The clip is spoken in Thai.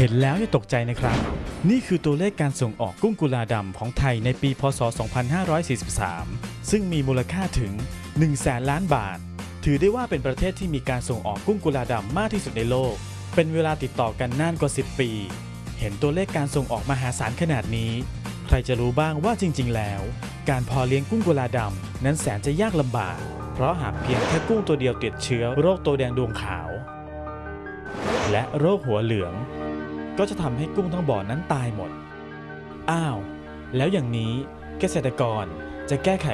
ห็นแล้วอย่าตกใจนะครับนี่คือตัวเลขการส่งออกกุ้งกุลาดำของไทยในปีพ.ศ. 2543ซึ่งมีมูลค่าถึง 100,000 ล้านบาทถือได้ว่าเป็นประเทศที่มีการส่งออกกุ้งกุลาดำมากที่สุดในโลกเป็นเวลาติดต่อกันนานกว่า10 ปีเห็นตัวเลขการส่งออกมหาศาลขนาดนี้ใครจะรู้บ้างว่าจริงๆแล้วการเพาะเลี้ยงกุ้งกุลาดำนั้นแสนจะยากลำบากเพราะหากเพียงแค่กุ้งตัวเดียวติดเชื้อโรคตัวแดงดวงขาวและโรคหัวเหลืองก็จะทำให้กุ้งทั้งบ่อนั้นตายหมดอ้าวแล้วอย่างนี้เกษตรกรจะแก้ไข